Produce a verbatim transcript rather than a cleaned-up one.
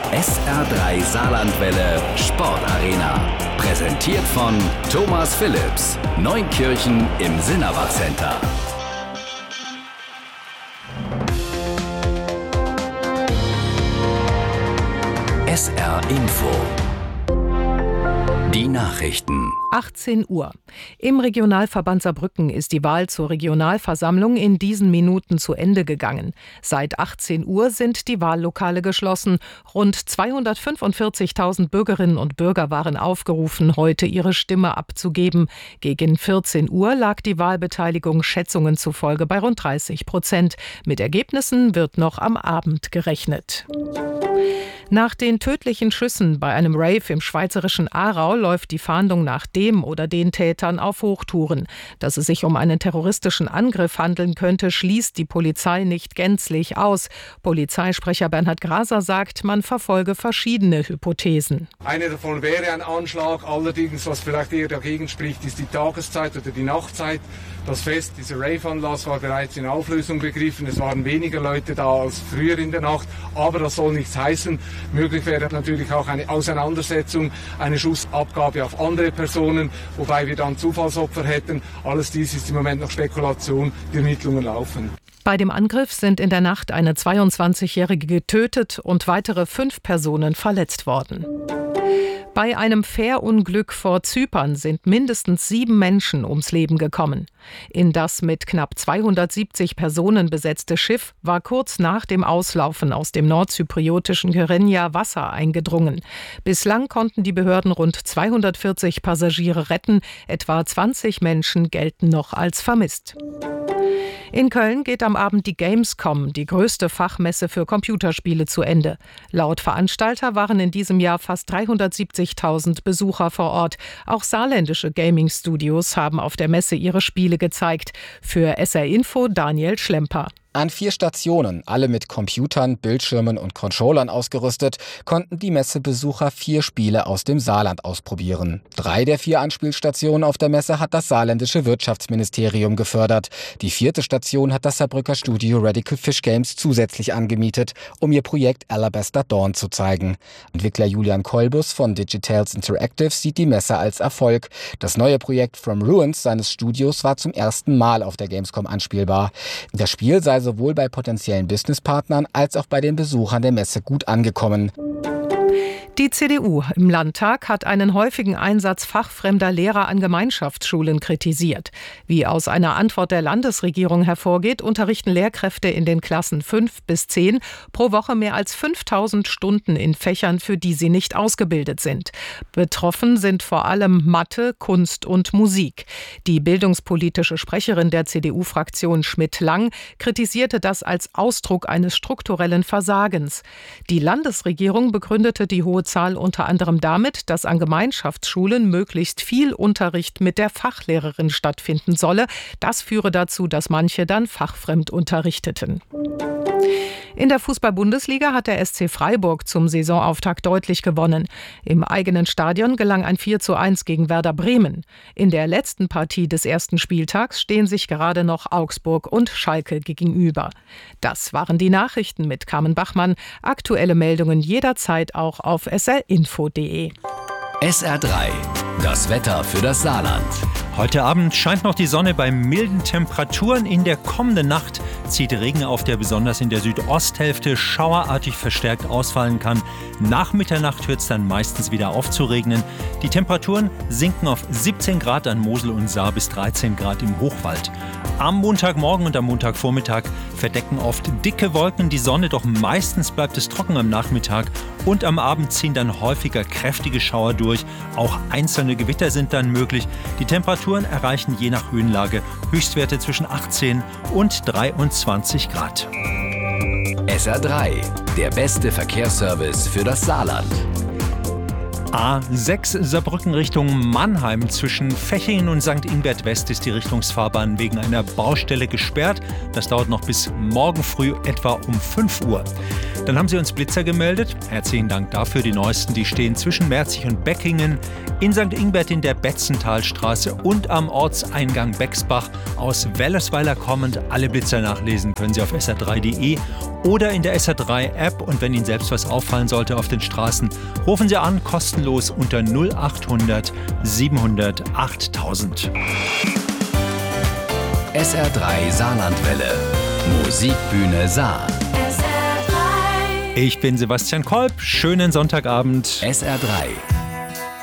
S R drei Saarlandwelle Sportarena. Präsentiert von Thomas Phillips, Neunkirchen im Sinnerbach Center. S R Info. Die Nachrichten. achtzehn Uhr. Im Regionalverband Saarbrücken ist die Wahl zur Regionalversammlung in diesen Minuten zu Ende gegangen. Seit achtzehn Uhr sind die Wahllokale geschlossen. Rund zweihundertfünfundvierzigtausend Bürgerinnen und Bürger waren aufgerufen, heute ihre Stimme abzugeben. Gegen vierzehn Uhr lag die Wahlbeteiligung Schätzungen zufolge bei rund dreißig Prozent. Mit Ergebnissen wird noch am Abend gerechnet. Nach den tödlichen Schüssen bei einem Rave im schweizerischen Aarau läuft die Fahndung nach dem oder den Tätern auf Hochtouren. Dass es sich um einen terroristischen Angriff handeln könnte, schließt die Polizei nicht gänzlich aus. Polizeisprecher Bernhard Graser sagt, man verfolge verschiedene Hypothesen. Eine davon wäre ein Anschlag. Allerdings, was vielleicht eher dagegen spricht, ist die Tageszeit oder die Nachtzeit. Das Fest, dieser Rave-Anlass war bereits in Auflösung begriffen. Es waren weniger Leute da als früher in der Nacht. Aber das soll nichts heißen. Möglich wäre natürlich auch eine Auseinandersetzung, eine Schussabgabe auf andere Personen, wobei wir dann Zufallsopfer hätten. Alles dies ist im Moment noch Spekulation. Die Ermittlungen laufen. Bei dem Angriff sind in der Nacht eine zweiundzwanzigjährige getötet und weitere fünf Personen verletzt worden. Bei einem Fährunglück vor Zypern sind mindestens sieben Menschen ums Leben gekommen. In das mit knapp zweihundertsiebzig Personen besetzte Schiff war kurz nach dem Auslaufen aus dem nordzypriotischen Kyrenia Wasser eingedrungen. Bislang konnten die Behörden rund zweihundertvierzig Passagiere retten, etwa zwanzig Menschen gelten noch als vermisst. In Köln geht am Abend die Gamescom, die größte Fachmesse für Computerspiele, zu Ende. Laut Veranstalter waren in diesem Jahr fast dreihundertsiebzigtausend Besucher vor Ort. Auch saarländische Gaming-Studios haben auf der Messe ihre Spiele gezeigt. Für S R Info Daniel Schlemper. An vier Stationen, alle mit Computern, Bildschirmen und Controllern ausgerüstet, konnten die Messebesucher vier Spiele aus dem Saarland ausprobieren. Drei der vier Anspielstationen auf der Messe hat das saarländische Wirtschaftsministerium gefördert. Die vierte Station hat das Saarbrücker Studio Radical Fish Games zusätzlich angemietet, um ihr Projekt Alabaster Dawn zu zeigen. Entwickler Julian Kolbus von Digitales Interactive sieht die Messe als Erfolg. Das neue Projekt From Ruins seines Studios war zum ersten Mal auf der Gamescom anspielbar. Das Spiel sei sowohl bei potenziellen Businesspartnern als auch bei den Besuchern der Messe gut angekommen. Die C D U im Landtag hat einen häufigen Einsatz fachfremder Lehrer an Gemeinschaftsschulen kritisiert. Wie aus einer Antwort der Landesregierung hervorgeht, unterrichten Lehrkräfte in den Klassen fünf bis zehn pro Woche mehr als fünftausend Stunden in Fächern, für die sie nicht ausgebildet sind. Betroffen sind vor allem Mathe, Kunst und Musik. Die bildungspolitische Sprecherin der C D U-Fraktion Schmidt-Lang kritisierte das als Ausdruck eines strukturellen Versagens. Die Landesregierung begründete die hohe Zahl unter anderem damit, dass an Gemeinschaftsschulen möglichst viel Unterricht mit der Fachlehrerin stattfinden solle. Das führe dazu, dass manche dann fachfremd unterrichteten. In der Fußball-Bundesliga hat der S C Freiburg zum Saisonauftakt deutlich gewonnen. Im eigenen Stadion gelang ein vier zu eins gegen Werder Bremen. In der letzten Partie des ersten Spieltags stehen sich gerade noch Augsburg und Schalke gegenüber. Das waren die Nachrichten mit Carmen Bachmann. Aktuelle Meldungen jederzeit auch auf s r info punkt d e. S R drei. Das Wetter für das Saarland. Heute Abend scheint noch die Sonne bei milden Temperaturen. In der kommenden Nacht zieht Regen auf, der besonders in der Südosthälfte schauerartig verstärkt ausfallen kann. Nach Mitternacht hört es dann meistens wieder auf zu regnen. Die Temperaturen sinken auf siebzehn Grad an Mosel und Saar bis dreizehn Grad im Hochwald. Am Montagmorgen und am Montagvormittag verdecken oft dicke Wolken die Sonne, doch meistens bleibt es trocken am Nachmittag und am Abend ziehen dann häufiger kräftige Schauer durch. Auch einzelne Gewitter sind dann möglich. Die Temperaturen erreichen je nach Höhenlage Höchstwerte zwischen achtzehn und dreiundzwanzig Grad. S R drei, der beste Verkehrsservice für das Saarland. A sechs Saarbrücken Richtung Mannheim. Zwischen Fechingen und Sankt Ingbert West ist die Richtungsfahrbahn wegen einer Baustelle gesperrt. Das dauert noch bis morgen früh etwa um fünf Uhr. Dann haben Sie uns Blitzer gemeldet. Herzlichen Dank dafür. Die neuesten, die stehen zwischen Merzig und Beckingen, in Sankt Ingbert in der Betzentalstraße und am Ortseingang Bexbach. Aus Wellersweiler kommend. Alle Blitzer nachlesen können Sie auf S R drei Punkt de oder in der S R drei App. Und wenn Ihnen selbst was auffallen sollte auf den Straßen, rufen Sie an, kostenlos unter null achthundert siebenhundert achttausend. S R drei Saarlandwelle. Musikbühne Saar. Ich bin Sebastian Kolb. Schönen Sonntagabend. S R drei.